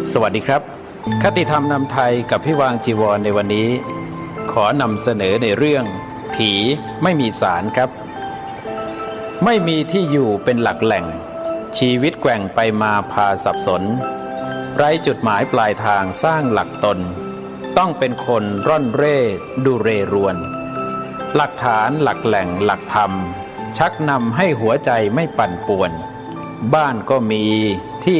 สวัสดีครับคติธรรมนำไทยกับพี่วางจีวรในวันนี้ขอนำเสนอในเรื่องผีไม่มีศาลครับไม่มีที่อยู่เป็นหลักแหล่งชีวิตแกว่งไปมาพาสับสนไร้จุดหมายปลายทางสร้างหลักตนต้องเป็นคนร่อนเร่ดูเรรวนหลักฐานหลักแหล่งหลักธรรมชักนำให้หัวใจไม่ปั่นป่วนบ้านก็มีที่